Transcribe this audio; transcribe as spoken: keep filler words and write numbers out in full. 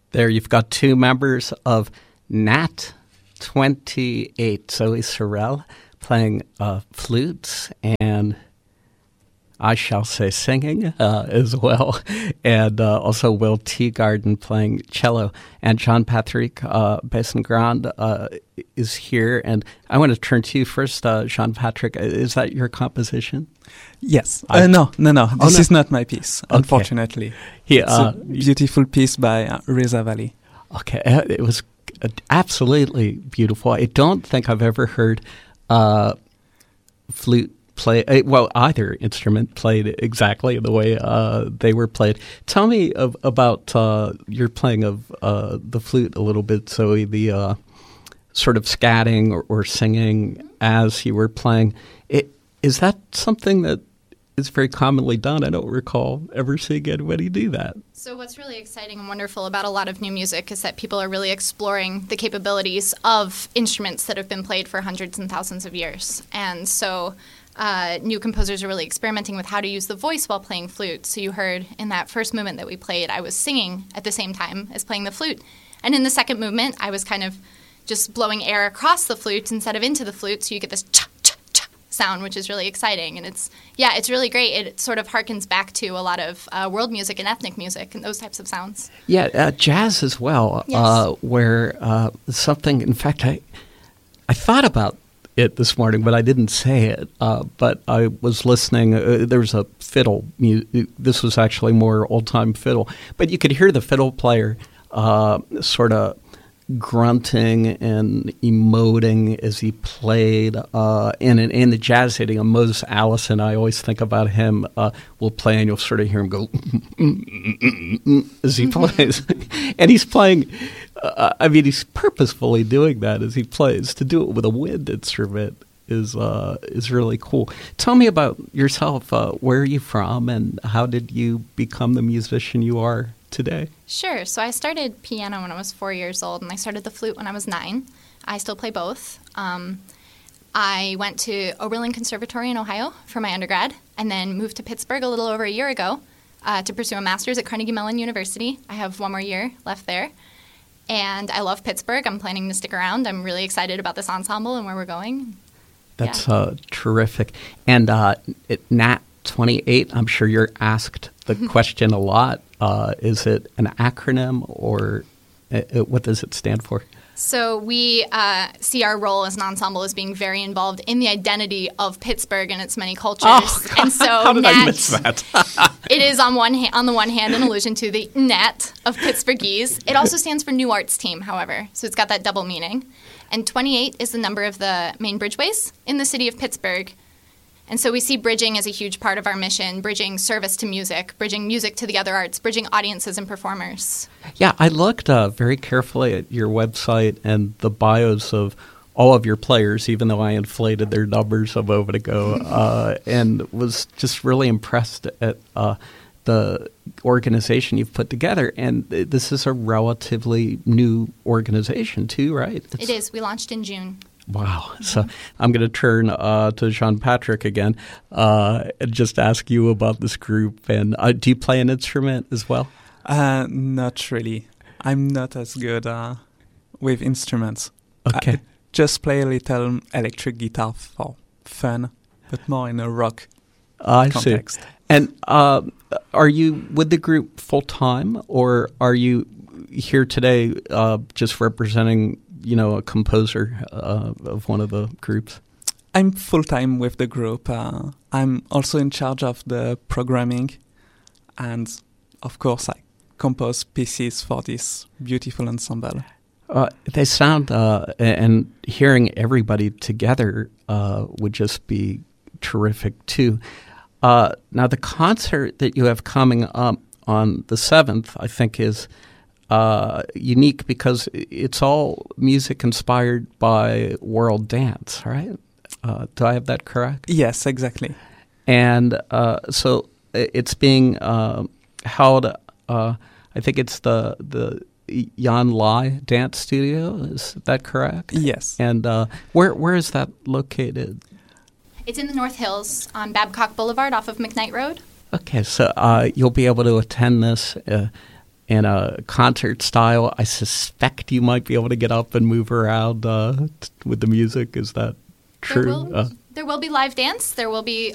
There you've got two members of Nat twenty-eight, Zoe Sorel playing uh, flutes and I shall say singing uh, as well, and uh, also Will Teagarden playing cello. And Jean-Patrick uh, Besson-Grand uh, is here. And I want to turn to you first, uh, Jean-Patrick. Is that your composition? Yes. Uh, no, no, no. This oh, no. is not my piece, okay. Unfortunately. He, it's uh, a beautiful piece by uh, Reza Vali. Okay. It was absolutely beautiful. I don't think I've ever heard uh, flute play, well, either instrument played exactly the way uh, they were played. Tell me of, about uh, your playing of uh, the flute a little bit, Zoe, the uh, sort of scatting or, or singing as you were playing. It, is that something that is very commonly done? I don't recall ever seeing anybody do that. So what's really exciting and wonderful about a lot of new music is that people are really exploring the capabilities of instruments that have been played for hundreds and thousands of years. And so Uh, new composers are really experimenting with how to use the voice while playing flute. So you heard in that first movement that we played, I was singing at the same time as playing the flute. And in the second movement, I was kind of just blowing air across the flute instead of into the flute. So you get this cha, cha, cha sound, which is really exciting. And it's, yeah, it's really great. It sort of harkens back to a lot of uh, world music and ethnic music and those types of sounds. Yeah, uh, jazz as well, yes. uh, where uh, something, in fact, I, I thought about it this morning, but I didn't say it. Uh, but I was listening. Uh, there was a fiddle. Mu- this was actually more old-time fiddle. But you could hear the fiddle player uh, sort of grunting and emoting as he played. Uh, and in, in the jazz hitting, Moses Allison, I always think about him, uh, will play and you'll sort of hear him go as he plays. And he's playing, uh, I mean, he's purposefully doing that as he plays. To do it with a wind instrument is uh, is really cool. Tell me about yourself. Uh, where are you from and how did you become the musician you are today? Sure. So I started piano when I was four years old, and I started the flute when I was nine. I still play both. Um, I went to Oberlin Conservatory in Ohio for my undergrad, and then moved to Pittsburgh a little over a year ago uh, to pursue a master's at Carnegie Mellon University. I have one more year left there, and I love Pittsburgh. I'm planning to stick around. I'm really excited about this ensemble and where we're going. That's yeah. uh, terrific. And uh, it, Nat twenty-eight, I'm sure you're asked the question a lot. Uh, is it an acronym or uh, what does it stand for? So we uh, see our role as an ensemble as being very involved in the identity of Pittsburgh and its many cultures. Oh, and so how did Nat, I miss that? It is on one ha- on the one hand an allusion to the Nat of Pittsburghese. It also stands for New Arts Team, however, so it's got that double meaning. And twenty-eight is the number of the main bridgeways in the city of Pittsburgh. And so we see bridging as a huge part of our mission, bridging service to music, bridging music to the other arts, bridging audiences and performers. Yeah, I looked uh, very carefully at your website and the bios of all of your players, even though I inflated their numbers a moment ago, uh, and was just really impressed at uh, the organization you've put together. And this is a relatively new organization too, right? It's it is. We launched in June. Wow. So I'm going to turn uh, to Jean-Patrick again uh, and just ask you about this group. And uh, do you play an instrument as well? Uh, not really. I'm not as good uh, with instruments. Okay. I just play a little electric guitar for fun, but more in a rock uh, I context. see. And uh, are you with the group full-time, or are you here today uh, just representing you know, a composer uh, of one of the groups? I'm full-time with the group. Uh, I'm also in charge of the programming. And, of course, I compose pieces for this beautiful ensemble. Uh, they sound, uh, and hearing everybody together uh, would just be terrific, too. Uh, now, the concert that you have coming up on the seventh, I think, is Uh, unique because it's all music inspired by world dance, right? Uh, do I have that correct? Yes, exactly. And uh, so it's being uh, held, uh, I think it's the the Jan Lai Dance Studio, is that correct? Yes. And uh, where where is that located? It's in the North Hills on Babcock Boulevard off of McKnight Road. Okay, so uh, you'll be able to attend this uh, in a concert style. I suspect you might be able to get up and move around uh, t- with the music. Is that true? There will, uh, there will be live dance. There will be